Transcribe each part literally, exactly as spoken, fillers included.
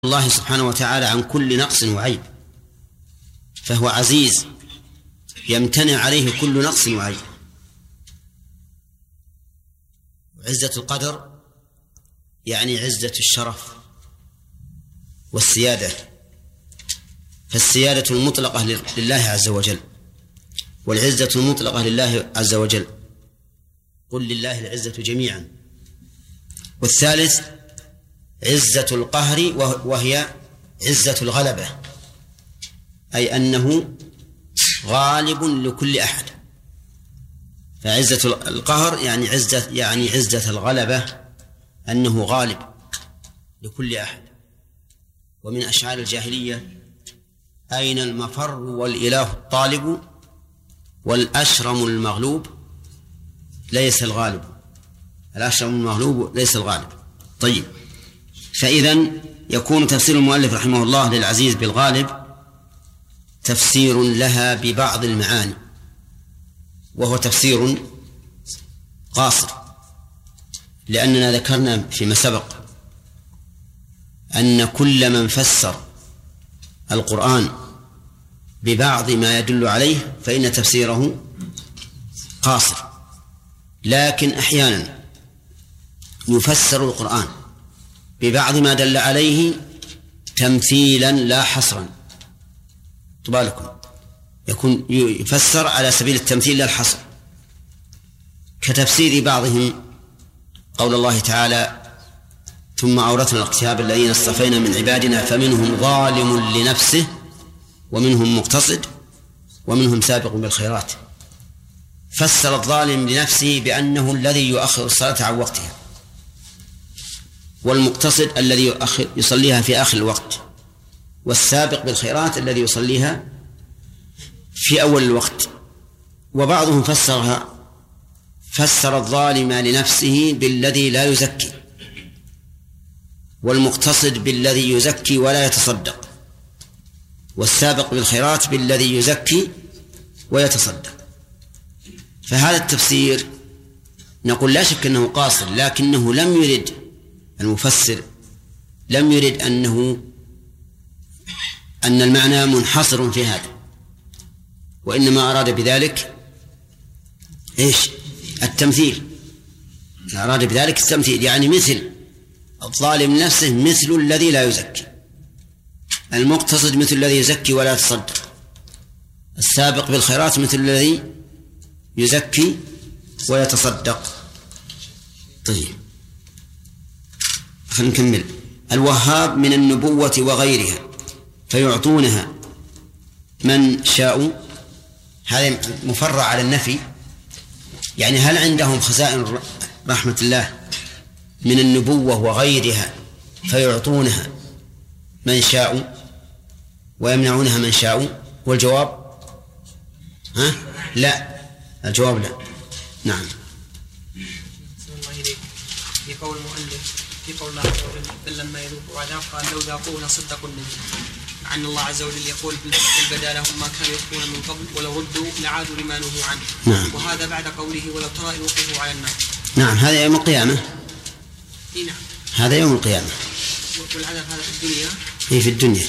الله سبحانه وتعالى عن كل نقص وعيب، فهو عزيز يمتنع عليه كل نقص وعيب. عزة القدر يعني عزة الشرف والسيادة، فالسيادة المطلقة لله عز وجل، والعزة المطلقة لله عز وجل. قل لله العزة جميعا. والثالث عزة القهر، وهي عزة الغلبة، أي أنه غالب لكل أحد. فعزة القهر يعني عزة يعني عزة الغلبة، أنه غالب لكل أحد. ومن أشعار الجاهلية: أين المفر والإله الطالب، والأشرم المغلوب ليس الغالب. الأشرم المغلوب ليس الغالب. طيب، فإذن يكون تفسير المؤلف رحمه الله للعزيز بالغالب تفسير لها ببعض المعاني، وهو تفسير قاصر، لأننا ذكرنا فيما سبق أن كل من فسر القرآن ببعض ما يدل عليه فإن تفسيره قاصر. لكن أحيانا يفسر القرآن ببعض ما دل عليه تمثيلا لا حصرا. تبالكم يكون يفسر على سبيل التمثيل لا الحصر، كتفسير بعضهم قول الله تعالى: ثم أورثنا الكتاب الذين اصطفينا من عبادنا فمنهم ظالم لنفسه ومنهم مقتصد ومنهم سابق بالخيرات. فسر الظالم لنفسه بأنه الذي يؤخر الصلاة عن وقتها، والمقتصد الذي يؤخر يصليها في آخر الوقت، والسابق بالخيرات الذي يصليها في أول الوقت. وبعضهم فسرها فسر الظالم لنفسه بالذي لا يزكي، والمقتصد بالذي يزكي ولا يتصدق، والسابق بالخيرات بالذي يزكي ويتصدق. فهذا التفسير نقول لا شك أنه قاصر، لكنه لم يرد المفسر لم يرد أنه أن المعنى منحصر في هذا، وإنما أراد بذلك إيش؟ التمثيل. أراد بذلك التمثيل، يعني مثل الظالم نفسه مثل الذي لا يزكي، المقتصد مثل الذي يزكي ولا يتصدق، السابق بالخيرات مثل الذي يزكي ويتصدق. طيب، خلينا نكمل. الوهاب من النبوة وغيرها فيعطونها من شاء. هذا مفرع على النفي، يعني هل عندهم خزائن رحمة الله من النبوة وغيرها فيعطونها من شاء ويمنعونها من شاء؟ والجواب ها؟ لا، الجواب لا. نعم. في قول المؤلف في قول الله عز وجل: بل لما يذوقوا عذاب قال لو ذاقوه لصدقوا النبي، مع أن الله عز وجل يقول: بل بدا لهم ما كانوا يخفون من قبل ولو ردوا لعادوا لما نهوا عنه. نعم. وهذا بعد قوله: ولو ترى إذ وقفوا على النار. نعم، هذا يوم القيامة. إيه نعم. هذا يوم القيامة. والعذاب هذا في الدنيا. إيه في الدنيا.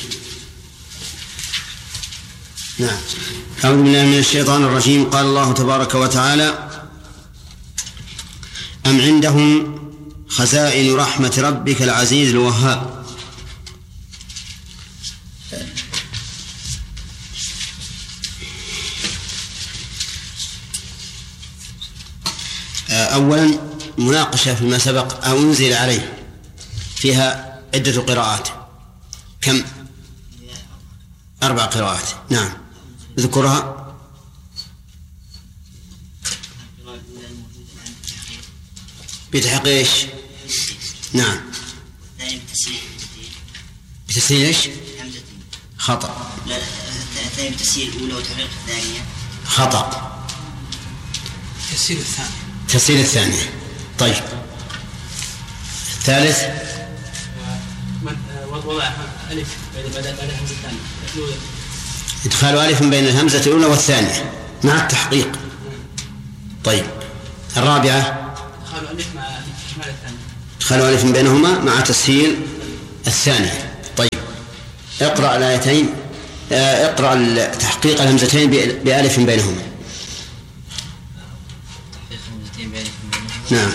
نعم. أعوذ بالله من الشيطان الرجيم. قال الله تبارك وتعالى: أم عندهم خزائن رحمة ربك العزيز الوهاب. أولا مناقشة فيما سبق أو أنزل عليه، فيها عدة قراءات. كم؟ أربع قراءات. نعم، اذكرها. بتحقيق ايش؟ نعم. بتسهيل ايش؟ خطأ. لا، الثاني بتسهيل الأولى وتحقيق الثانية خطأ. تسهيل الثاني. تسهيل الثانية. طيب، الثالث وضع ألف بعد الهمزة الثانية، إدخال ألف بين الهمزة الأولى والثانية مع التحقيق. طيب، الرابعة إدخال ألف مع إكمال الثانية، إدخال ألف بينهما مع تسهيل الثانية. اقرأ الآيتين، اقرأ تحقيق الهمزتين بألف بينهما. تحقيق الهمزتين بألف بينهما. نعم.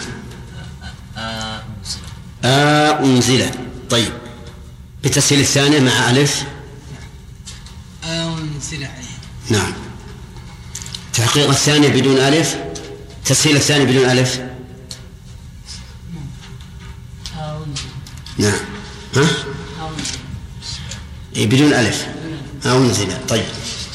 آه أنزل. آه طيب بتسهيل الثانية مع ألف. أنزل عليه. نعم. تحقيق الثانية بدون ألف، تسهيل الثانية بدون ألف. نعم. ها؟ إيه بدون ألف. أنزل. طيب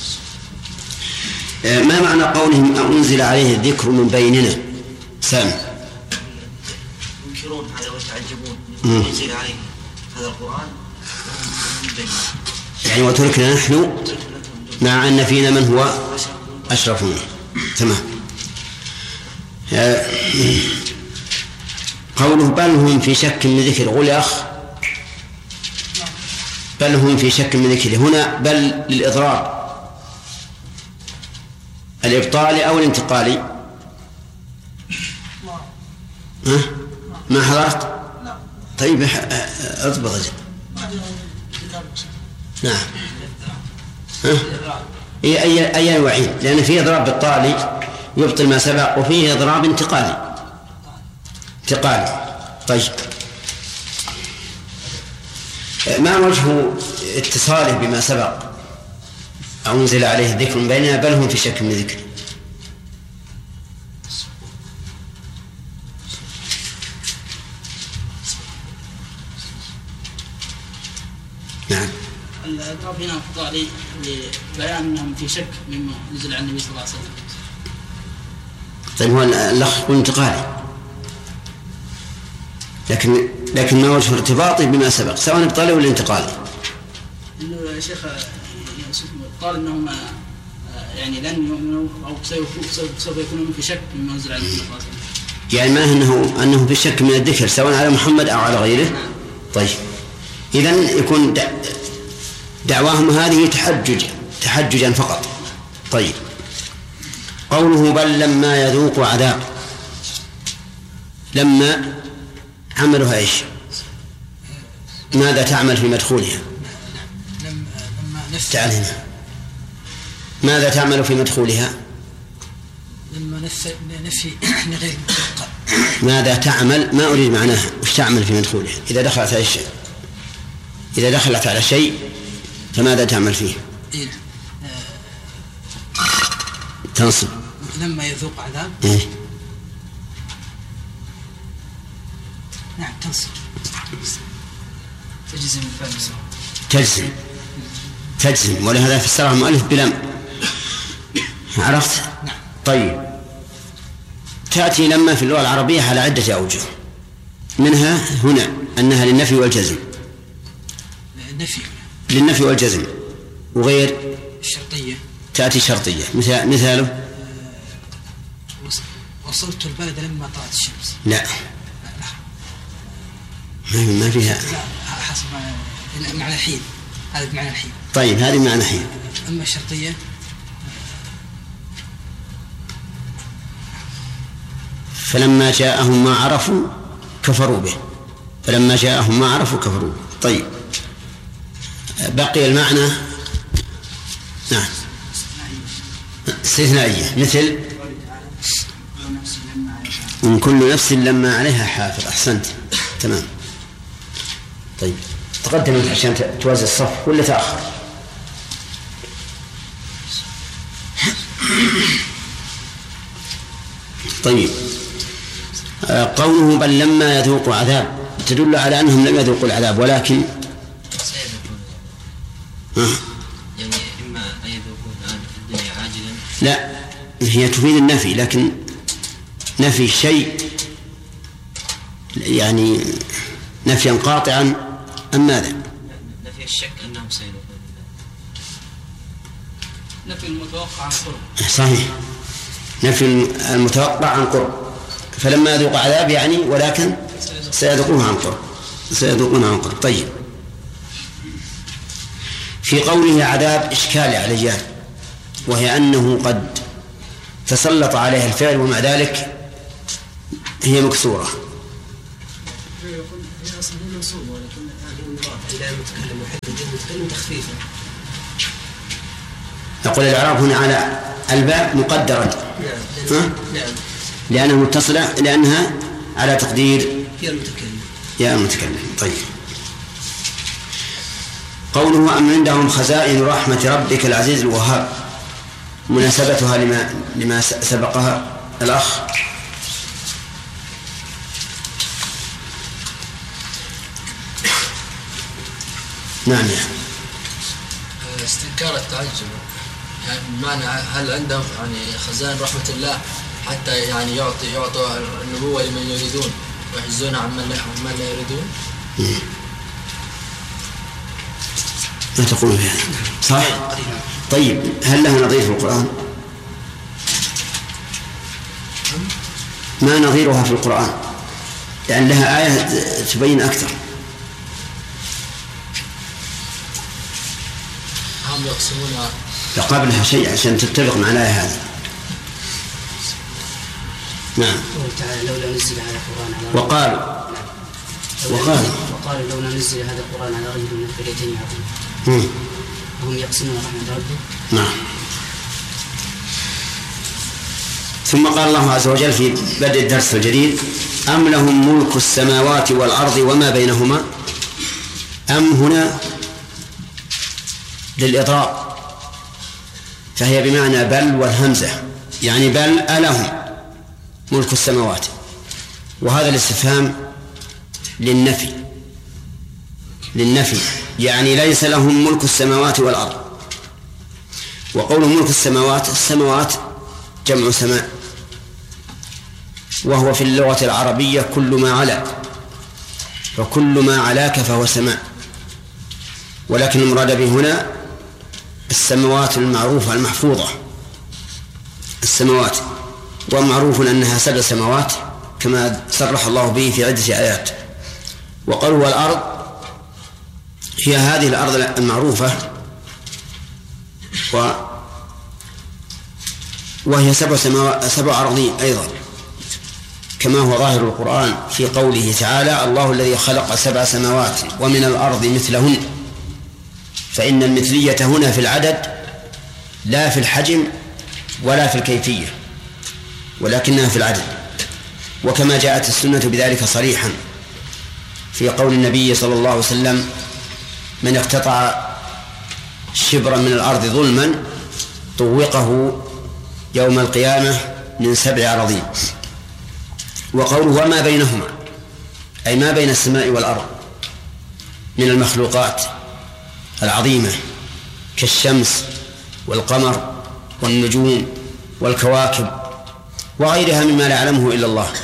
ما معنى قولهم أنزل عليه الذكر من بيننا؟ سامي. ينكرون هذا ويتعجبون أنزل عليه هذا القرآن من بيننا، يعني وتركنا نحن مع أن فينا من هو أشرف منه. تمام. قوله بل هم في شك من ذكر، قول يا أخ بل هم في شك من ذكر، هنا بل للإضرار الإبطالي أو الانتقالي؟ ها؟ ما حضرت؟ طيب اضبط. نعم. ها؟ أي أي أي نوعين، لأن فيه إضراب بالطالي يبطل ما سبق، وفيه إضراب انتقالي انتقالي. طيب ما وجه اتصاله بما سبق أنزل عليه الذكر من بيننا بل هم في شك من ذكر؟ نعم. الإضراب هنا أفضل لبيان أنهم في شك مما نزل عن النبي صلى الله عليه وسلم. طيب هو الأخ يكون انتقالي، لكن لكن ما وجه ارتباطه بما سبق سواء ابطالي ولا انتقالي؟ إنه يا شيخ قال أنهم يعني لن يؤمنوا أو سوف يكونون في شك مما نزل عن النبي صلى الله عليه وسلم. يعني ما أنه أنه في شك من الذكر سواء على محمد أو على غيره. طيب إذن يكون دعواهم هذه تحجج تحججا فقط. طيب قوله بل لما يذوق عذاب، لما عملها ايش؟ ماذا تعمل في مدخولها؟ تعال هنا. ماذا تعمل في مدخولها؟ لما نفي لغير متوقع. ماذا تعمل؟ ما أريد معناها، وش تعمل في مدخولها؟ إذا دخلت على شيء إذا دخلت على شيء فماذا تعمل فيه؟ إيه؟ تنصب. لما يذوق عذاب. إيه؟ نعم تنصب. تجزم الفعل. تجزم تجزم ولهذا فسرها المؤلف بلم. عرفت؟ نعم. طيب تأتي لما في اللغة العربية على عدة أوجه، منها هنا أنها للنفي والجزم. النفي للنفي والجزم، وغير الشرطية تأتي شرطية. مثال مثاله وصلت البلد لما طلعت الشمس. لا ما ما فيها. لا حسب معنى حين، هذا بمعنى الحين. طيب هذه معنى حين. أما الشرطية فلما جاءهم ما عرفوا كفروا به، فلما جاءهم ما عرفوا كفروا به. طيب بقي المعنى. نعم استثنائية، مثل من كل نفس لما عليها حافظ. أحسنت تمام. طيب تقدم انت عشان توازي الصف ولا تأخر؟ طيب قوله بل لما يذوقوا عذاب تدل على أنهم لم يذوقوا العذاب ولكن سيذوقون. يعني إما أن يذوقون الآن في الدنيا عاجلا. لا هي تفيد النفي، لكن نفي شيء يعني نفيا قاطعا أم ماذا؟ نفي الشك أنهم سيذوقون. نفي المتوقع عن قرب. صحيح، نفي المتوقع عن قرب. فلما يذوق عذاب يعني ولكن سيذوقونه عن قرب سيذوقونه عن قرب. طيب في قوله عذاب إشكال على الجهل، وهي أنه قد تسلط عليها الفعل ومع ذلك هي مكسورة. هي أصلا منصوبة ولكن هذه المراد إلى المتكلم كلمة تخفيفا. نقول الإعراب هنا على الباء مقدرا. نعم. نعم. لأنها متصلة، لأنها على تقدير يا المتكلم. يا المتكلم. طيب. قوله أم عندهم خزائن رحمة ربك العزيز الوهاب، مناسبتها لما لما سبقها الأخ. نعم. استنكار التعجب، يعني بمعنى هل عندهم يعني خزائن رحمة الله حتى يعني يعطي يعطوا النبوة لمن يريدون ويحجزون عمن لا, لا يريدون؟ ما تقول فيها صح؟ طيب هل لها نظير في القرآن؟ ما نظيرها في القرآن؟ لأن لها آية تبين أكثر. هم يقسمون يقابلها شيء عشان تتفق مع الآية هذه. نعم. تعالى لولا نزل هذا القرآن على وقالوا وقالوا وقالوا لولا نزل هذا القرآن على رجل من القريتين عظيم وهم يقسمون رحمة ربك. نعم. ثم قال الله عز وجل في بدء الدرس الجديد: أم لهم ملك السماوات والأرض وما بينهما. أم هنا للإضراب، فهي بمعنى بل والهمزة، يعني بل ألهم ملك السماوات، وهذا الاستفهام للنفي للنفي يعني ليس لهم ملك السماوات والأرض. وقول ملك السماوات، السماوات جمع سماء، وهو في اللغة العربية كل ما علا، فكل ما علاك فهو سماء، ولكن المراد به هنا السماوات المعروفة المحفوظة، السماوات، ومعروف أنها سبع سماوات كما صرح الله به في عدة آيات. وقالوا والأرض هي هذه الأرض المعروفة، و وهي سبع سماوات سبع أراضين أيضا، كما هو ظاهر القرآن في قوله تعالى: الله الذي خلق سبع سماوات ومن الأرض مثلهن. فإن المثلية هنا في العدد لا في الحجم ولا في الكيفية، ولكنها في العدد، وكما جاءت السنة بذلك صريحا في قول النبي صلى الله عليه وسلم: من اقتطع شبرا من الأرض ظلما طوقه يوم القيامة من سبع أراضين. وقوله وما بينهما أي ما بين السماء والأرض من المخلوقات العظيمة كالشمس والقمر والنجوم والكواكب وغيرها مما لا يعلمه إلا الله.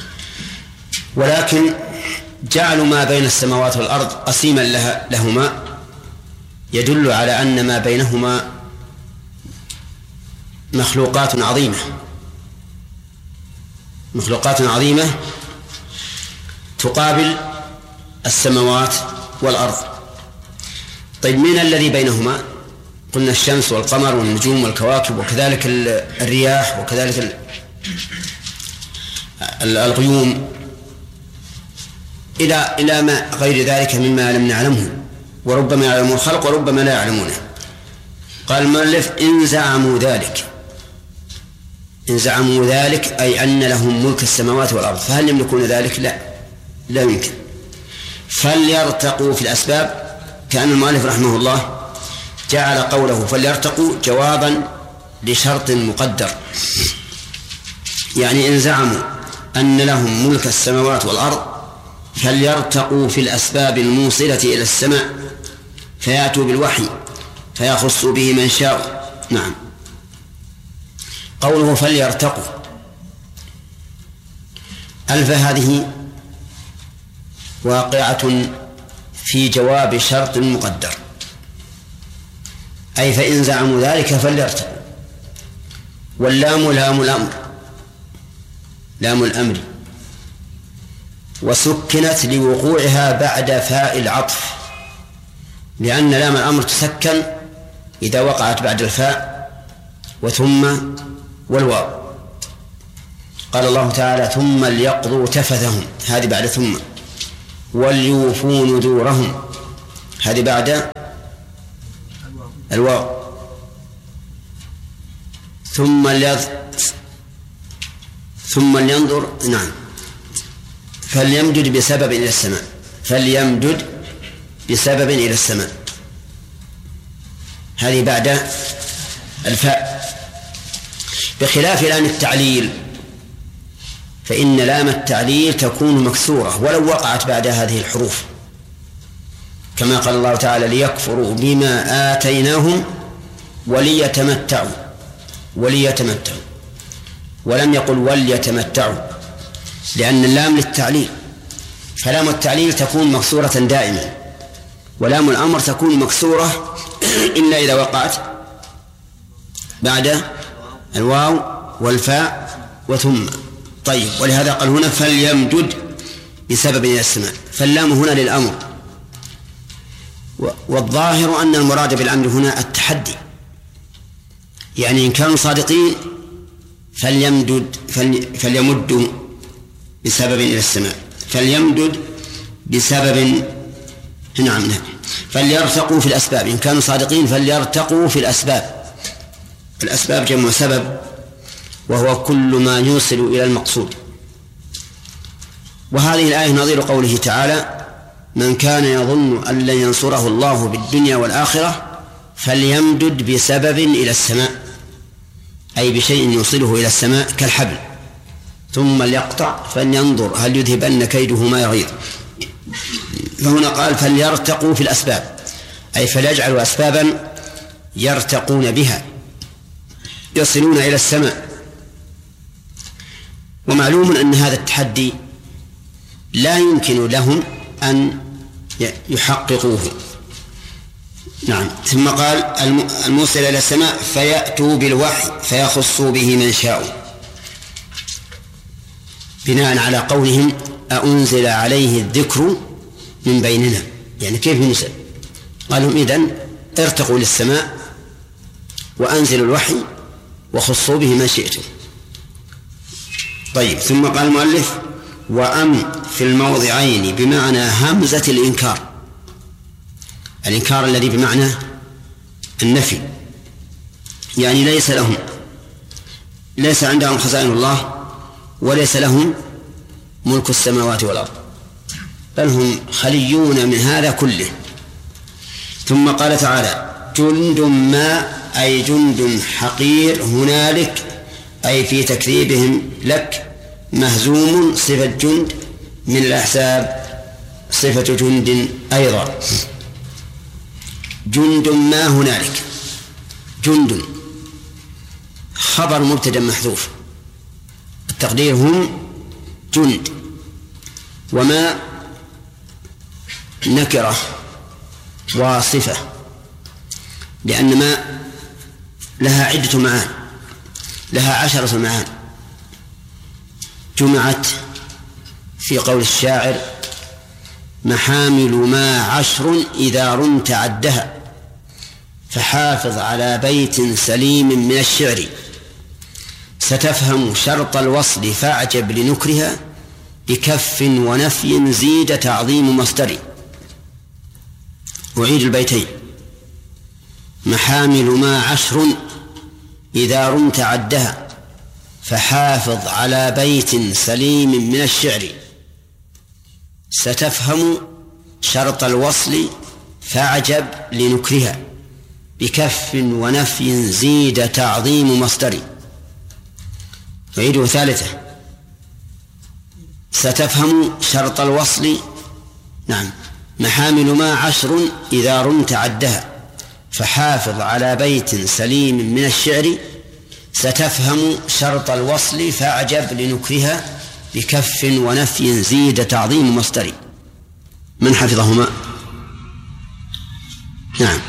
ولكن جعلوا ما بين السماوات والأرض قسيما لها لهما يدل على أن ما بينهما مخلوقات عظيمة مخلوقات عظيمة تقابل السماوات والأرض. طيب من الذي بينهما؟ قلنا الشمس والقمر والنجوم والكواكب، وكذلك الرياح، وكذلك الغيوم، إلى إلى ما غير ذلك مما لم نعلمه، وربما يعلمون الخلق وربما لا يعلمونه. قال المؤلف: إن زعموا ذلك إن زعموا ذلك أي أن لهم ملك السماوات والأرض، فهل يملكون ذلك؟ لا لا يمكن. فليرتقوا في الأسباب، كأن المؤلف رحمه الله جعل قوله فليرتقوا جوابا لشرط مقدر، يعني إن زعموا أن لهم ملك السماوات والأرض فليرتقوا في الأسباب الموصلة إلى السماء فيأتوا بالوحي فيخصوا به من شاء. نعم. قوله فليرتقوا، ألف هذه واقعة في جواب شرط مقدر، أي فإن زعموا ذلك فليرتقوا. واللام لام الأمر لام الأمر، وسكنت لوقوعها بعد فاء العطف، لأن لام الأمر تسكن إذا وقعت بعد الفاء وثم والواو. قال الله تعالى: ثم ليقضوا تفثهم، هذه بعد ثم، وليوفوا نذورهم، هذه بعد الواو. ثم ليض ثم لينظر نعم فليمدد بسبب إلى السماء فليمدد بسبب إلى السماء هذه بعد الفاء. بخلاف لام التعليل فإن لام التعليل تكون مكسورة ولو وقعت بعد هذه الحروف، كما قال الله تعالى ليكفروا بما آتيناهم وليتمتعوا وليتمتعوا ولم يقل وليتمتعوا، لأن اللام للتعليل، فلام التعليل تكون مكسورة دائما، ولام الأمر تكون مكسورة إلا إذا وقعت بعد الواو والفاء وثم. طيب، ولهذا قال هنا فليمدد بسبب إلى السماء، فاللام هنا للأمر، والظاهر أن المراد بالأمر هنا التحدي، يعني إن كانوا صادقين فليمدد فليمدوا بسبب إلى السماء، فليمدد بسبب نعم نعم فليرتقوا في الأسباب، إن كانوا صادقين فليرتقوا في الأسباب. الأسباب جمع سبب، وهو كل ما يوصل إلى المقصود. وهذه الآية نظير قوله تعالى من كان يظن أن لن ينصره الله بالدنيا والآخرة فليمدد بسبب إلى السماء، أي بشيء يوصله إلى السماء كالحبل، ثم ليقطع فلينظر هل يذهبن كيده ما يغيظ. فهنا قال فليرتقوا في الأسباب، أي فليجعلوا أسبابا يرتقون بها يصلون إلى السماء. ومعلوم أن هذا التحدي لا يمكن لهم أن يحققوه. نعم. ثم قال الموصل إلى السماء فيأتوا بالوحي فيخصوا به من شاء، بناء على قولهم أأنزل عليه الذكر من بيننا، يعني كيف ينزل؟ قالوا إذن ارتقوا للسماء وأنزلوا الوحي وخصوا به ما شئتم. طيب، ثم قال المؤلف وأم في الموضعين بمعنى همزة الإنكار، الإنكار الذي بمعنى النفي، يعني ليس لهم ليس عندهم خزائن الله وليس لهم ملك السماوات والأرض، بل هم خليون من هذا كله. ثم قال تعالى جند ما، أي جند حقير هنالك، أي في تكذيبهم لك، مهزوم صفة جند من الأحزاب صفة جند أيضا. جند ما هنالك، جند خبر مبتدأ محذوف، التقدير هم جند، وما نكرة وصفة، لأن ما لها عدة معان، لها عشرة معان جمعت في قول الشاعر محامل ما عشر إذا رمت عدها فحافظ على بيت سليم من الشعر ستفهم شرط الوصل فاعجب لنكرها بكف ونفي زيد تعظيم مصدر. أعيد البيتين محامل ما عشر إذا رمت عدها فحافظ على بيت سليم من الشعر ستفهم شرط الوصل فاعجب لنكرها بكف ونفي زيد تعظيم مصدر. أعيده ثالثة ستفهم شرط الوصل نعم محامل ما عشر إذا رمت عدها فحافظ على بيت سليم من الشعر ستفهم شرط الوصل فاعجب لنكرها بكف ونفي زيد تعظيم مصدر. من حفظهما؟ نعم.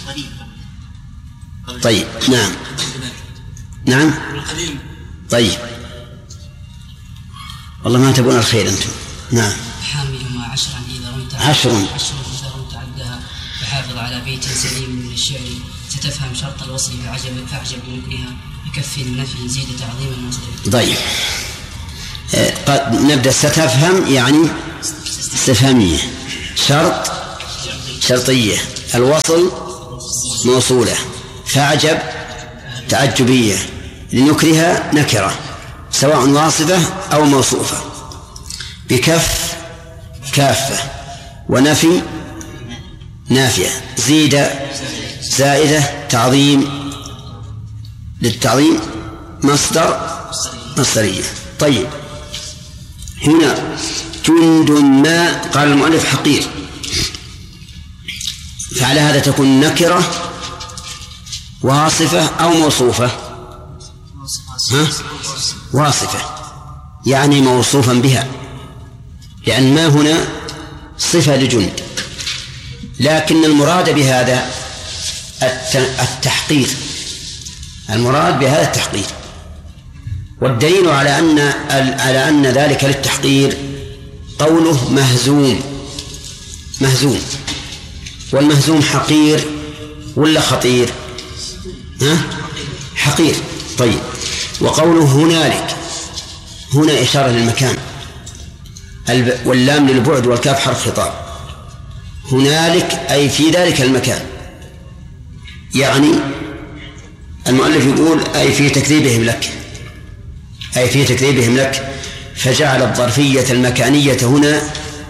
طيب نعم نعم طيب والله ما تبون الخير أنتم. نعم. حاملهما عشرا إذا رمت عشر إذا رمت عدها فحافظ على بيت سليم من الشعر ستفهم شرط الوصل فعجب فاعجب لنكرها بكف النفي زيد تعظيم المصدر. طيب نبدأ. ستفهم يعني استفهامية، شرط شرطية، الوصل موصولة، فأعجب تعجبية، لنكرها نكرة سواء واصفة أو موصوفة، بكف كافة، ونفي نافية، زيد زائدة، تعظيم للتعظيم، مصدر مصدرية. طيب هنا جند ما قال المؤلف حقير، فعلى هذا تكون نكرة واصفة أو موصوفة؟ ها؟ واصفة، يعني موصوفا بها، لأن ما هنا صفة لجند، لكن المراد بهذا التحقير، المراد بهذا التحقير، والدليل على أن على أن ذلك للتحقير قوله مهزوم. مهزوم، والمهزوم حقير ولا خطير؟ ها؟ حقير. طيب، وقوله هنالك، هنا إشارة للمكان، واللام للبعد والكاف حرف خطاب. هنالك أي في ذلك المكان، يعني المؤلف يقول أي في تكذيبهم لك، أي في تكذيبهم لك، فجعل الظرفية المكانية هنا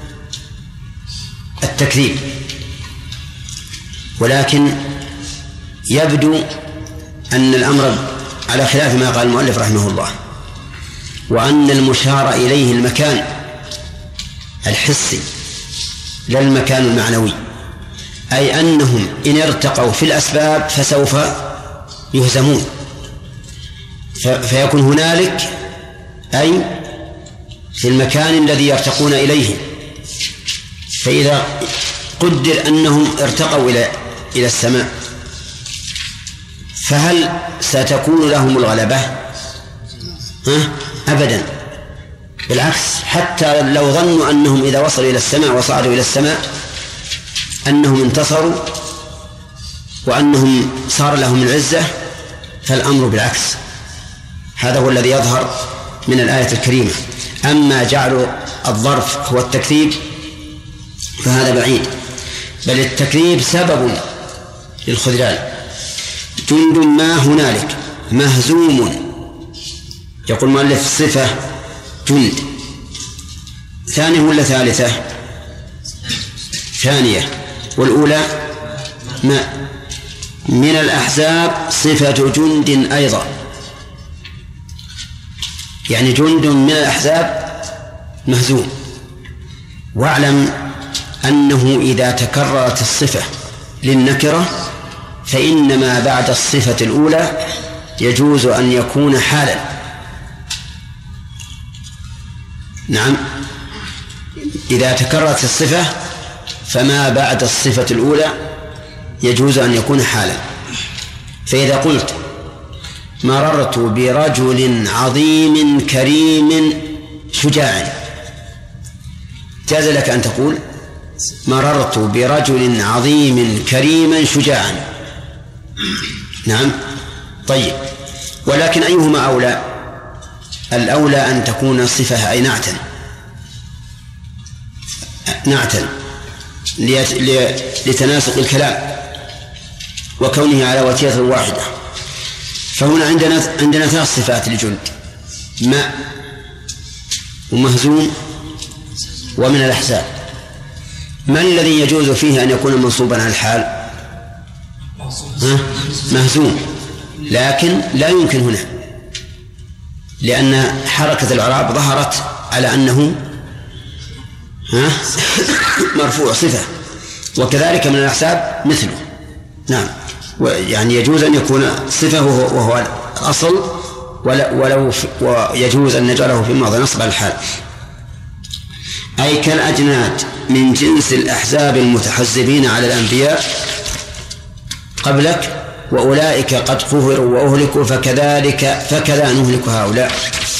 التكذيب. ولكن يبدو أن الأمر على خلاف ما قال المؤلف رحمه الله، وأن المشار إليه المكان الحسي لا المكان المعنوي، أي أنهم إن ارتقوا في الأسباب فسوف يهزمون، فيكون هنالك أي في المكان الذي يرتقون إليه. فإذا قدر أنهم ارتقوا إلى إلى السماء، فهل ستكون لهم الغلبة؟ ها؟ أبدا، بالعكس، حتى لو ظنوا أنهم إذا وصلوا إلى السماء وصعدوا إلى السماء أنهم انتصروا وأنهم صار لهم العزة، فالأمر بالعكس. هذا هو الذي يظهر من الآية الكريمة. أما جعل الظرف هو التكذيب فهذا بعيد، بل التكذيب سبب للخذلان. جند ما هنالك مهزوم، يقول المؤلف صفة جند. ثانية ولا ثالثة؟ ثانية، والأولى ما من الأحزاب صفة جند أيضا، يعني جند من الأحزاب مهزوم. واعلم أنه إذا تكررت الصفة للنكرة فإنما بعد الصفة الأولى يجوز أن يكون حالا. نعم، إذا تكررت الصفة فما بعد الصفة الأولى يجوز أن يكون حالا. فإذا قلت مررت برجل عظيم كريم شجاع، جاز لك أن تقول مررت برجل عظيم كريم شجاعا. نعم. طيب، ولكن أيهما أولى؟ الأولى أن تكون صفة أي نعتا، نعتا لتناسق الكلام وكونه على وتيرة واحدة. فهنا عندنا عندنا ثلاث صفات لجند: ماء ومهزوم ومن الأحزاب. ما الذي يجوز فيه أن يكون منصوبا على الحال؟ مهزوم، لكن لا يمكن هنا، لأن حركة الإعراب ظهرت على أنه ها مرفوع صفة، وكذلك من الأحزاب مثله. نعم، يعني يجوز أن يكون صفة وهو الأصل، ولو ويجوز أن نجعله في الماضي نصب على الحال، أي كالأجناد من جنس الأحزاب المتحزبين على الأنبياء قبلك، وأولئك قد قهروا وأهلكوا فكذلك فكذا نهلك هؤلاء.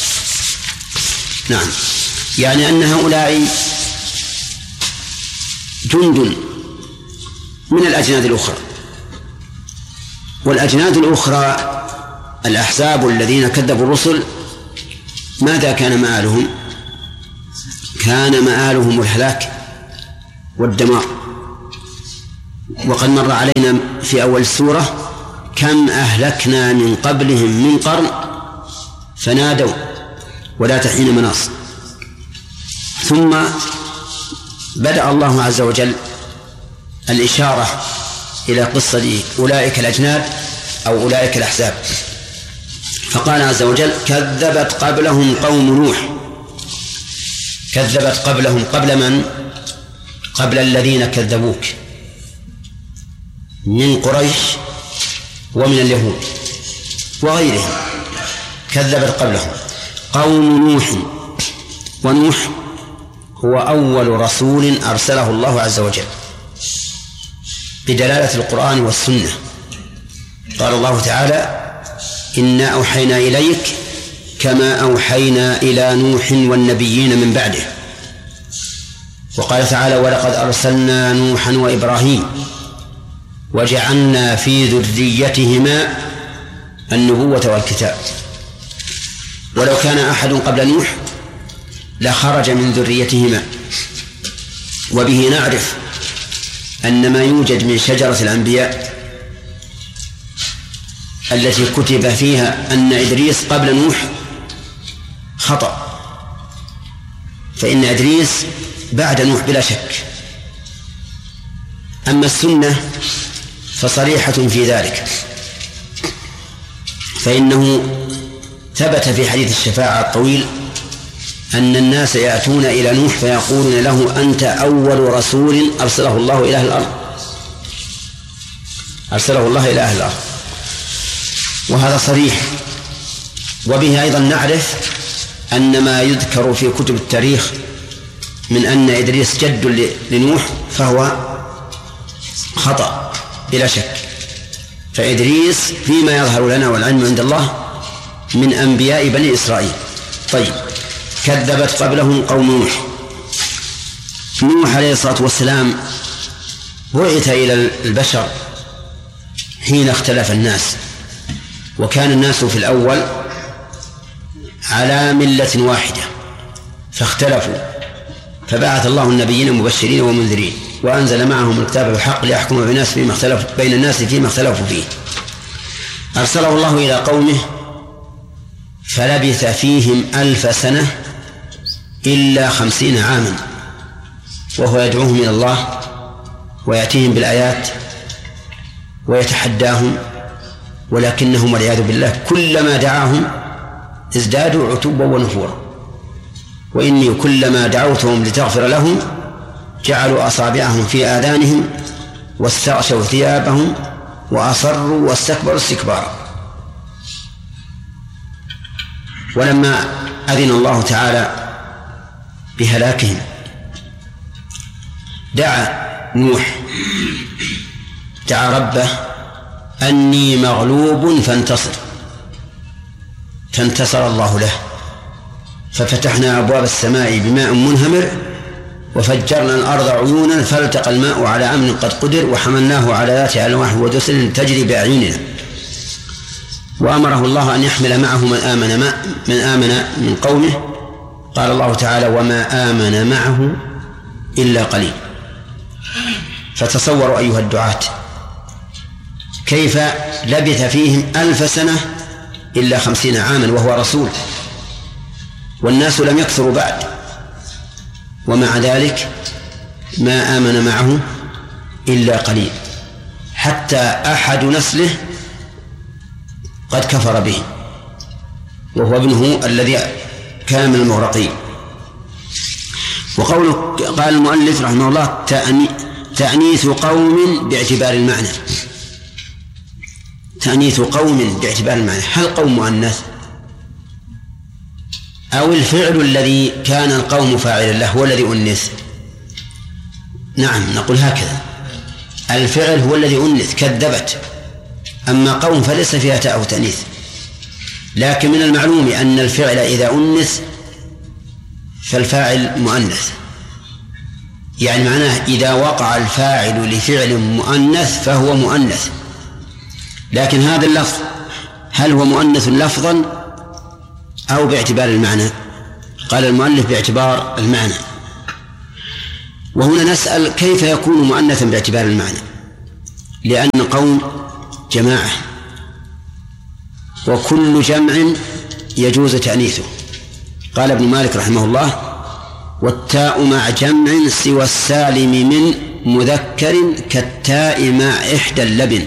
نعم، يعني أن هؤلاء جند من الأجناد الأخرى، والأجناد الأخرى الأحزاب الذين كذبوا الرسل ماذا كان مآلهم؟ كان مآلهم الهلاك والدمار. وقد مر علينا في أول السورة كم أهلكنا من قبلهم من قرن فنادوا ولا تحين مناص. ثم بدأ الله عز وجل الإشارة إلى قصة أولئك الأجناد أو أولئك الأحزاب، فقال عز وجل كذبت قبلهم قوم نوح. كذبت قبلهم قبل من؟ قبل الذين كذبوك من قريش ومن اليهود وغيرهم، كذبت قبلهم قوم نوح. ونوح هو أول رسول أرسله الله عز وجل بدلالة القرآن والسنة. قال الله تعالى إنا أوحينا إليك كما أوحينا إلى نوح والنبيين من بعده. وقال تعالى ولقد أرسلنا نوحا وإبراهيم وجعلنا في ذريتهما النبوة والكتاب. ولو كان أحد قبل نوح لخرج من ذريتهما. وبه نعرف أن ما يوجد من شجرة الأنبياء التي كتب فيها أن إدريس قبل نوح خطأ، فإن إدريس بعد نوح بلا شك. أما السنة فصريحة في ذلك، فإنه ثبت في حديث الشفاعة الطويل أن الناس يأتون إلى نوح فيقولون له أنت أول رسول أرسله الله إلى أهل الأرض، أرسله الله إلى أهل الأرض، وهذا صريح. وبه أيضا نعرف أن ما يذكر في كتب التاريخ من أن إدريس جد لنوح فهو خطأ بلا شك، فإدريس فيما يظهر لنا والعلم عند الله من أنبياء بني إسرائيل. طيب، كذبت قبلهم قوم نوح. نوح عليه الصلاة والسلام بعث إلى البشر حين اختلف الناس، وكان الناس في الأول على ملة واحدة فاختلفوا، فبعث الله النبيين مبشرين ومنذرين وأنزل معهم الكتاب بالحق ليحكم بالناس فيما اختلف بين الناس فيما اختلفوا فيه. أرسله الله إلى قومه فلبث فيهم ألف سنة إلا خمسين عاما، وهو يدعوهم إلى الله ويأتيهم بالآيات ويتحداهم، ولكنهم والعياذ بالله كلما دعاهم ازدادوا عتوبا ونفورا. وإني كلما دعوتهم لتغفر لهم جعلوا أصابعهم في آذانهم واستغشوا ثيابهم وأصروا واستكبروا استكبارا. ولما أذن الله تعالى بهلاكهم دعا نوح دعا ربه أني مغلوب فانتصر، فانتصر الله له، ففتحنا أبواب السماء بماء منهمر وفجرنا الأرض عيونا فالتقى الماء على أمر قد قدر وحملناه على ذات ألواح ودسر تجري بأعيننا. وأمره الله أن يحمل معه من آمن ما من آمن من قومه. قال الله تعالى وما آمن معه إلا قليل. فتصوروا أيها الدعاة كيف لبث فيهم ألف سنة إلا خمسين عاما وهو رسول، والناس لم يكثروا بعد، ومع ذلك ما آمن معه إلا قليل، حتى أحد نسله قد كفر به وهو ابنه الذي كان من المغرقين. وقوله قال المؤلف رحمه الله تأنيث قوم باعتبار المعنى. تأنيث قوم باعتبار المعنى، هل قوم مؤنث أو الفعل الذي كان القوم فاعلا له هو الذي أنث؟ نعم، نقول هكذا، الفعل هو الذي أنث كذبت، أما قوم فليس فيها تاء تأنيث. لكن من المعلوم أن الفعل إذا أنث فالفاعل مؤنث، يعني معناه إذا وقع الفاعل لفعل مؤنث فهو مؤنث. لكن هذا اللفظ هل هو مؤنث لفظا أو باعتبار المعنى؟ قال المؤلف باعتبار المعنى. وهنا نسأل كيف يكون مؤنثا باعتبار المعنى؟ لأن قوم جماعة، وكل جمع يجوز تأنيثه. قال ابن مالك رحمه الله: والتاء مع جمع سوى السالم من مذكر كالتاء مع إحدى اللبن.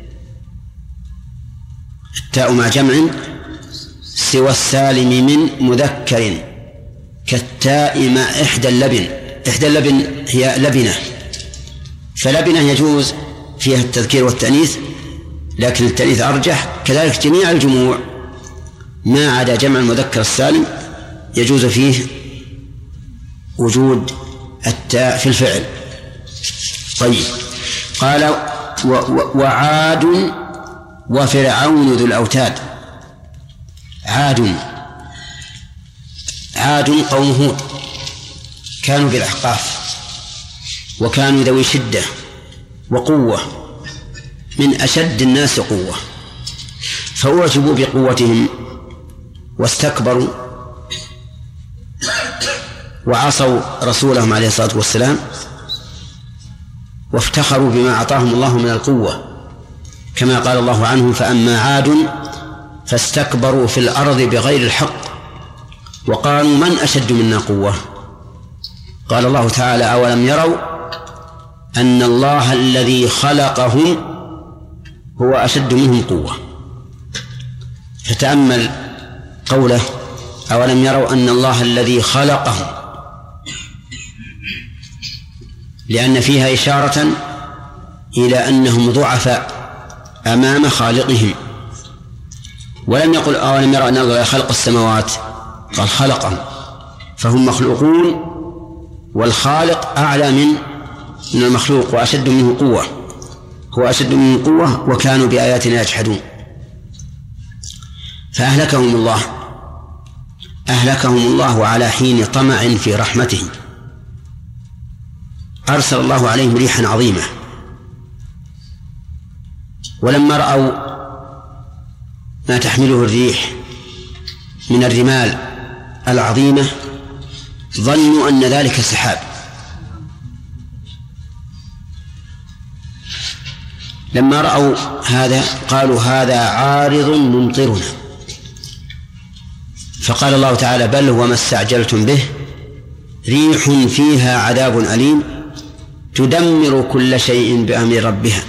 التاء مع جمع سوى السالم من مذكر كالتاء مع إحدى اللبن. إحدى اللبن هي لبنة، فلبنة يجوز فيها التذكير والتأنيث، لكن التأنيث أرجح. كذلك جميع الجموع ما عدا جمع المذكر السالم يجوز فيه وجود التاء في الفعل. طيب، قال: وعاد وفرعون ذو الأوتاد. عاد عاد قوم هود، كانوا بالأحقاف، وكانوا ذوي شدة وقوة، من أشد الناس قوة، فأعجبوا بقوتهم واستكبروا وعصوا رسولهم عليه الصلاة والسلام، وافتخروا بما أعطاهم الله من القوة، كما قال الله عنهم: فأما عاد فاستكبروا في الأرض بغير الحق وقالوا من أشد منا قوة. قال الله تعالى: أولم يروا أن الله الذي خلقهم هو أشد منهم قوة. فتأمل قوله: أولم يروا أن الله الذي خلقهم، لأن فيها إشارة إلى أنهم ضعفاء أمام خالقهم. ولم يقل أولم يروا أن الله خلق السماوات، قال خلقهم، فهم مخلوقون، والخالق أعلى من من المخلوق وأشد منه قوة، هو أشد منه قوة، وكانوا بآياتنا يجحدون. فأهلكهم الله أهلكهم الله على حين طمع في رحمته. أرسل الله عليهم ريحا عظيمة، ولما رأوا ما تحمله الريح من الرمال العظيمة ظنوا أن ذلك سحاب، لما رأوا هذا قالوا: هذا عارض ممطرنا. فقال الله تعالى: بل هو ما استعجلتم به، ريح فيها عذاب أليم تدمر كل شيء بأمر ربها.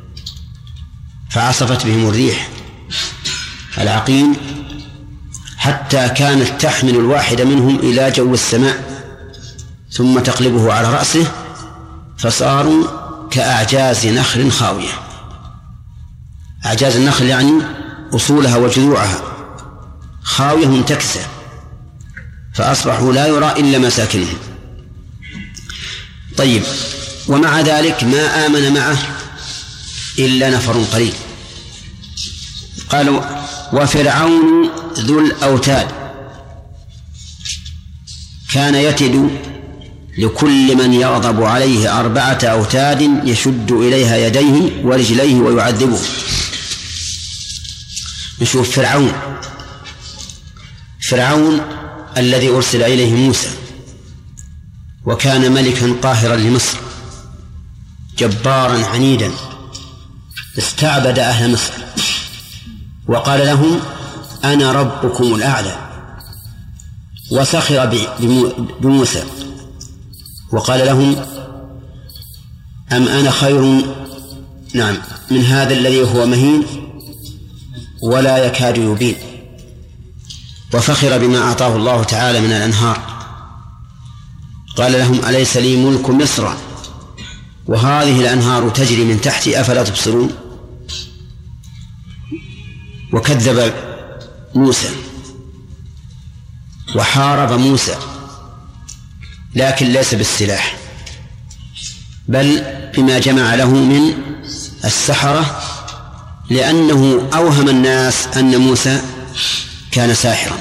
فعصفت بهم الريح العقيم حتى كانت تحمل الواحد منهم إلى جو السماء ثم تقلبه على رأسه، فصاروا كأعجاز نخل خاوية. أعجاز النخل يعني أصولها وجذوعها خاوية منتكسة، فأصبحوا لا يرى إلا مساكنهم. طيب، ومع ذلك ما آمن معه إلا نفر قليل. قالوا: وفرعون ذو الأوتاد، كان يتد لكل من يغضب عليه أربعة أوتاد يشد إليها يديه ورجليه ويعذبه. نشوف فرعون فرعون الذي أرسل إليه موسى، وكان ملكا قاهرا لمصر جبارا عنيدا، استعبد أهل مصر وقال لهم: أنا ربكم الأعلى، وسخر بموسى وقال لهم: أم أنا خير نعم من هذا الذي هو مهين ولا يكاد يبين. وفخر بما أعطاه الله تعالى من الأنهار، قال لهم: أليس لي ملك مصر وهذه الأنهار تجري من تحتي أفلا تبصرون. وكذب موسى وحارب موسى، لكن ليس بالسلاح، بل بما جمع له من السحرة، لأنه أوهم الناس أن موسى كان ساحرا.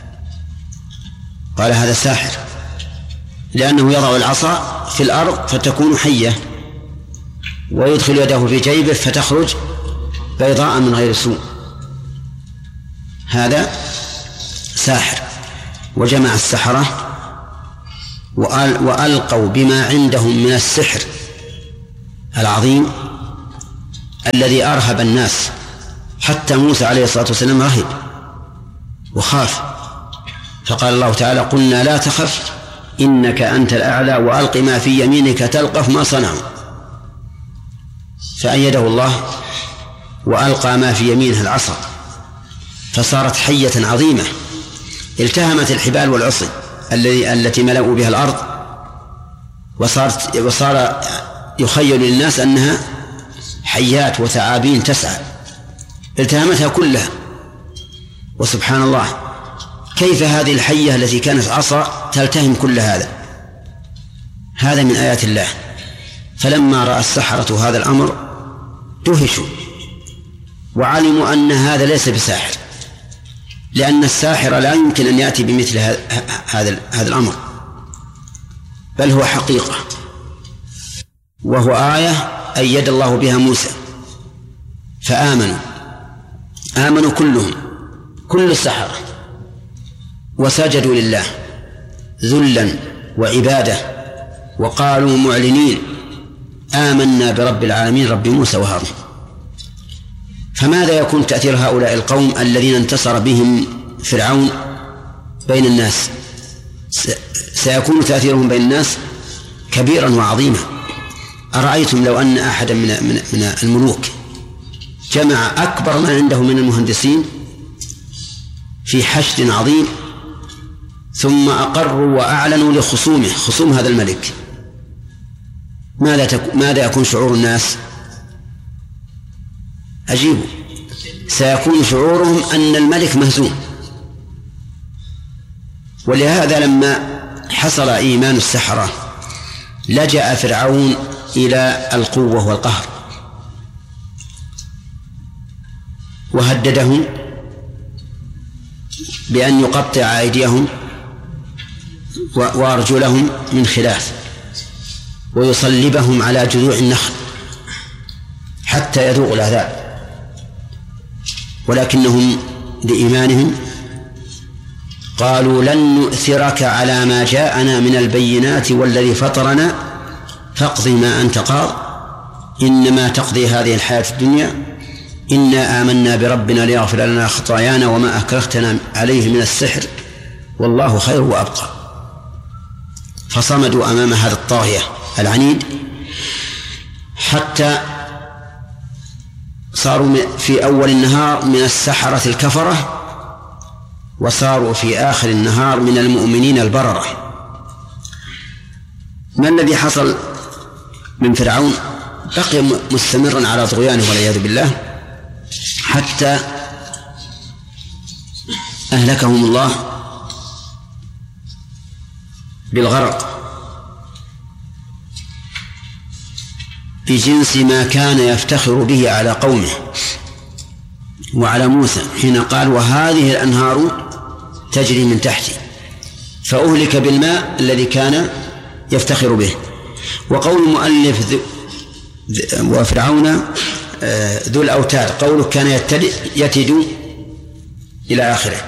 قال: هذا ساحر، لأنه يضع العصا في الأرض فتكون حية، ويدخل يده في جيبه فتخرج بيضاء من غير سوء. هذا ساحر. وجمع السحرة وألقوا بما عندهم من السحر العظيم الذي أرهب الناس، حتى موسى عليه الصلاة والسلام رهب وخاف، فقال الله تعالى: قلنا لا تخف إنك أنت الأعلى وألق ما في يمينك تلقف ما صنعوا، فأيده الله وألقى ما في يمينه العصا، فصارت حية عظيمة التهمت الحبال والعصي التي ملأوا بها الأرض، وصارت وصار يخيل للناس أنها حيات وثعابين تسعى، التهمتها كلها. وسبحان الله، كيف هذه الحية التي كانت عصا تلتهم كل هذا؟ هذا من آيات الله. فلما رأى السحرة هذا الأمر دهشوا وعلموا أن هذا ليس بساحر، لأن الساحر لا يمكن أن يأتي بمثل هذا هذا الأمر، بل هو حقيقة، وهو آية أيد الله بها موسى، فآمنوا آمنوا كلهم كل السحرة وسجدوا لله ذلا وعبادة، وقالوا معلنين: آمنا برب العالمين رب موسى وهارون. فماذا يكون تأثير هؤلاء القوم الذين انتصر بهم فرعون بين الناس؟ سيكون تأثيرهم بين الناس كبيرا وعظيما. أرأيتم لو أن أحدا من من الملوك جمع أكبر ما عنده من المهندسين في حشد عظيم، ثم أقروا وأعلنوا لخصومه خصوم هذا الملك، ماذا تك... ماذا يكون شعور الناس؟ أجيبوا، سيكون شعورهم أن الملك مهزوم. ولهذا لما حصل إيمان السحرة لجأ فرعون إلى القوة والقهر، وهددهم بأن يقطع أيديهم وأرجلهم من خلاف ويصلبهم على جذوع النخل حتى يذوقوا العذاب، ولكنهم لإيمانهم قالوا: لن نؤثرك على ما جاءنا من البينات والذي فطرنا فاقض ما أنت قاض إنما تقضي هذه الحياة الدنيا إنا آمنا بربنا ليغفر لنا خطايانا وما أكرهتنا عليه من السحر والله خير وأبقى. فصمدوا أمام هذا الطاغية العنيد حتى صاروا في أول النهار من السحرة الكفرة، وصاروا في آخر النهار من المؤمنين البررة. ما الذي حصل من فرعون؟ بقي مستمرا على طغيانه والعياذ بالله حتى أهلكهم الله بالغرق بجنس ما كان يفتخر به على قومه وعلى موسى حين قال: وهذه الأنهار تجري من تحتي، فأهلك بالماء الذي كان يفتخر به. وقول المؤلف وفرعون ذو الأوتاد، قوله كان يتد إلى آخره،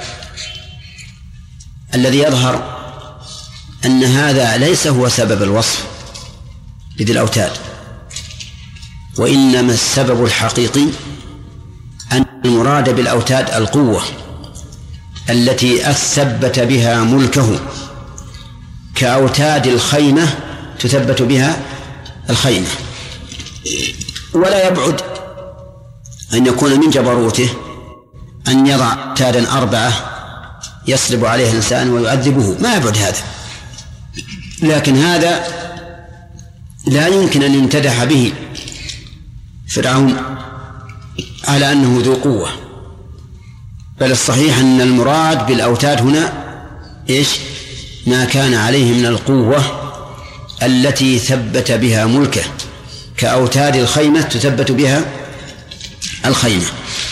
الذي يظهر أن هذا ليس هو سبب الوصف لذي الأوتاد، وإنما السبب الحقيقي أن المراد بالأوتاد القوة التي أثبت بها ملكه، كأوتاد الخيمة تثبت بها الخيمة. ولا يبعد أن يكون من جبروته أن يضع أوتادا أربعة يصلب عليه الإنسان ويعذبه، ما يبعد هذا، لكن هذا لا يمكن أن يمتدح به فرعون على أنه ذو قوة، بل الصحيح أن المراد بالأوتاد هنا إيش؟ ما كان عليه من القوة التي ثبت بها ملكه، كأوتاد الخيمة تثبت بها الخيمة.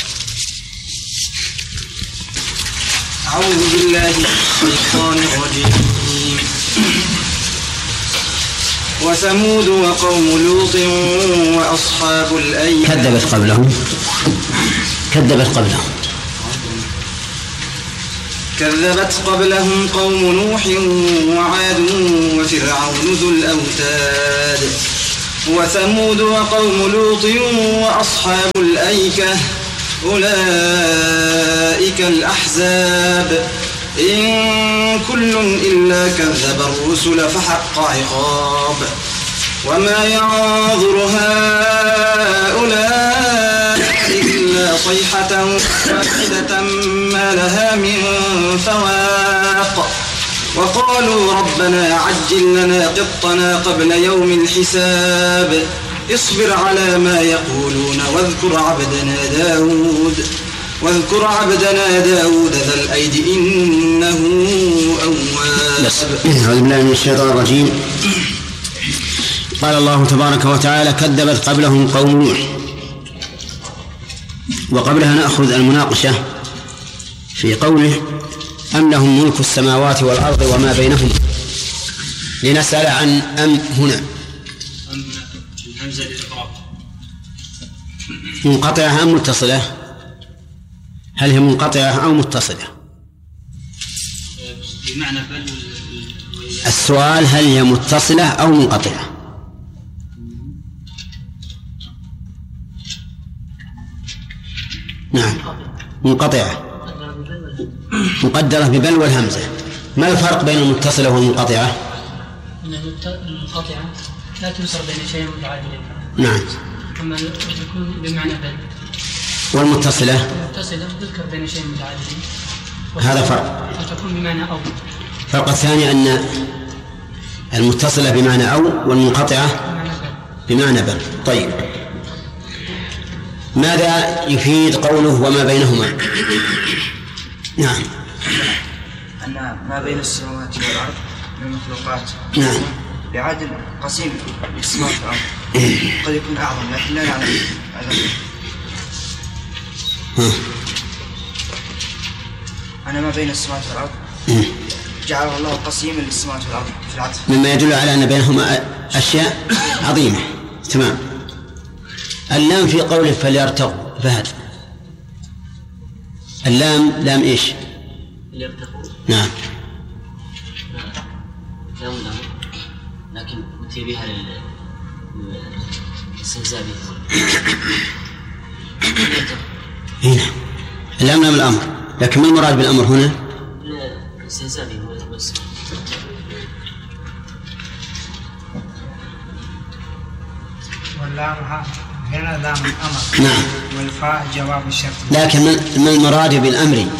أعوذ بالله من الشيطان الرجيم. وثمود وقوم لوط وأصحاب الأيكة كذبت قبلهم كذبت قبلهم كذبت قبلهم قوم نوح وعاد وفرعون ذو الأوتاد وثمود وقوم لوط وأصحاب الأيكة أولئك الأحزاب إن كل إلا كذب الرسل فحق عقاب وما ينظر هؤلاء إلا صيحة واحدة ما لها من فواق وقالوا ربنا عجل لنا قطنا قبل يوم الحساب اصبر على ما يقولون واذكر عبدنا داود واذكر عبدنا داود ذا الأيد إنه أواب. أعوذ بالله من الشيطان الرجيم. قال الله تبارك وتعالى كذبت قبلهم قوم نوح. وقبلها نأخذ المناقشة في قوله أم لهم ملك السماوات والأرض وما بينهما لنسأل عن أم هنا منقطعة أم متصلة؟ هل هي منقطعة أو متصلة؟ بمعنى بل السؤال هل هي متصلة أو منقطعة؟ نعم منقطعة مقدرة ببل والهمزة. ما الفرق بين المتصلة والمنقطعة؟ المنقطعة لا تنصر بين شيء متعادلين. نعم. أما تكون بمعنى بل. والمتصلة؟ المتصلة تذكر بين شيء متعادلين. هذا فرق. وتكون بمعنى أو. الفرق الثاني أن المتصلة بمعنى أو والمنقطعة بمعنى بل. طيب ماذا يفيد قوله وما بينهما؟ نعم. أن ما بين السماوات والأرض من المخلوقات نعم بعدل قسيم السماوات والأرض قد يكون أعظم لكن لا نعلم أنا ما بين السماوات والأرض جعل الله قسيما للسماوات والأرض في العطف مما يدل على أن بينهما أشياء عظيمة. تمام. اللام في قوله فليرتقوا فهد اللام لام إيش؟ فليرتقوا. نعم. لام الأمر لكن أتي بها للاستهزاء بها. هنا اللام لام الأمر لكن ما المراد بالأمر هنا؟ الاستهزاء به بس. واللام هنا لام الأمر. نعم. والفاء جواب الشرط. لكن ما المراد بالأمر؟ يعني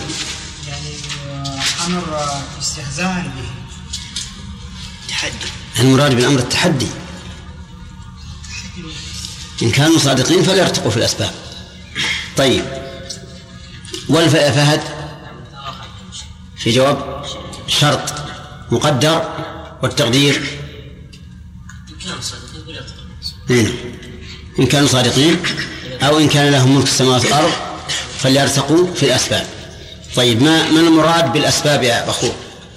أمر استهزاء به. تحدي. المراد بالأمر التحدي. إن كانوا صادقين فليرتقوا في الأسباب. طيب والفاء فهد في جواب شرط مقدر والتقدير هنا إن كانوا صادقين أو إن كان لهم ملك السماوات والأرض فليرتقوا في الأسباب. طيب ما من المراد بالأسباب يا بخور؟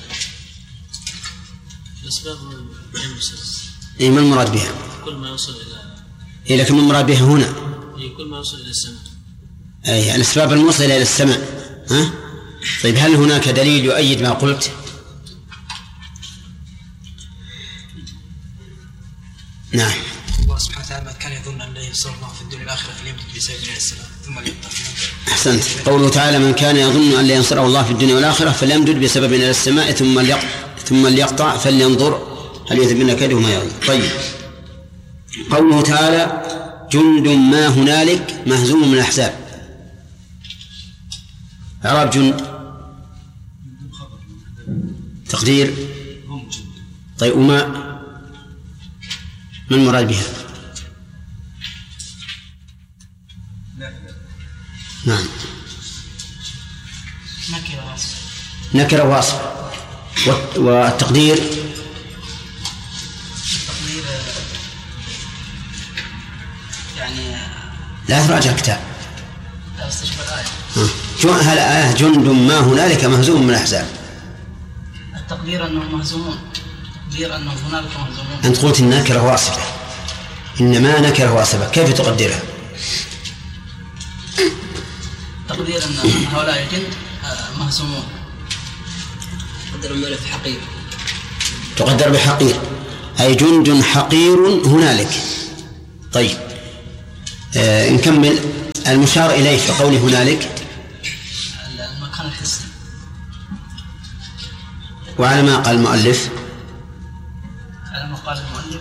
الأسباب إيه ما المراد بها؟ كل ما يوصل إلى إيه لكن ما المراد بها هنا؟ إيه كل ما يوصل إلى السماء. أي الأسباب الموصلة إلى السماء. ها؟ طيب هل هناك دليل يؤيد ما قلت؟ نعم. الله سبحانه وتعالى كان يظن أن لا ينصر الله في الدنيا والآخرة فليمدد بسبب الله السلام ثم ليقطع. أحسنت. قوله تعالى من كان يظن أن لا ينصره الله في الدنيا والآخرة فليمدد بسبب إلى السماء ثم ليقطع ثم ليقطع فلينظر هل يذهبن كيده ما يظن. طيب قوله تعالى جند ما هنالك مهزوم من الأحزاب. إعراب جند تقدير. طيب وما ما المراد بها؟ نعم نكرة واصف. نكرة واصف. والتقدير التقدير يعني لا تراجع الكتاب. لا استشفى الآية. هل آية جند ما هنالك مهزوم من الأحزاب؟ التقدير أنهم مهزومون. تقدير أنهم هنالك مهزومون. أنت قلت النكرة واصفة إنما نكرة واصفة كيف تقدرها؟ تقدير أن هؤلاء الجند مهزومون. تقدر الملك حقير. تقدر بحقير أي جند حقير هنالك طيب آه نكمل. المشار إليه في قوله هنالك المكان الحسي. وعلى ما قال المؤلف على ما قال المؤلف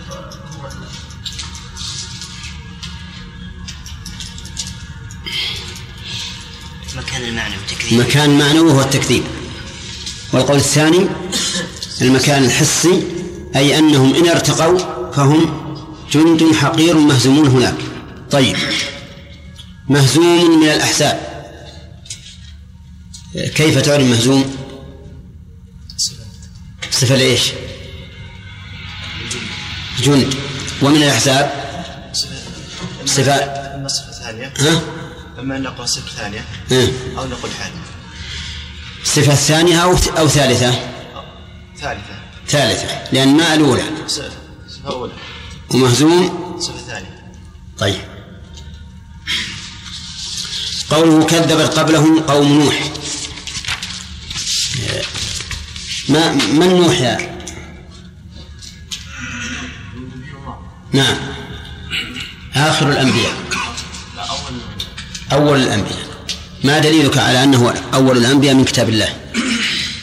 مكان المعنى والتكذيب. مكان معنوي هو التكذيب. والقول الثاني المكان الحسي، أي أنهم إن ارتقوا فهم جند حقير مهزومون هناك. طيب مهزوم من الأحزاب، كيف تعرف مهزوم؟ صفة لإيش؟ جند. ومن الأحزاب صفة إما صفة ثانية ها؟ إما أن نقول صفة ثانية ها؟ أو نقول حال. صفة ثانية أو أو ثالثة؟ ثالثة. ثالثة لأن ما الأولى صفة أولى ومهزوم صفة ثانية. طيب قوله كذبت قبلهم قوم نوح، ما من نوح يا نعم آخر الأنبياء أول الأنبياء. ما دليلك على أنه أول الأنبياء من كتاب الله؟